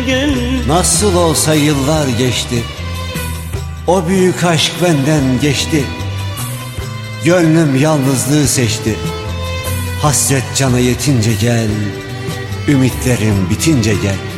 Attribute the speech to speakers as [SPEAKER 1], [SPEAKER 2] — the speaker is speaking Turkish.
[SPEAKER 1] Nasıl olsa yıllar geçti, o büyük aşk benden geçti. Gönlüm yalnızlığı seçti. Hasret cana yetince gel, ümitlerim bitince gel.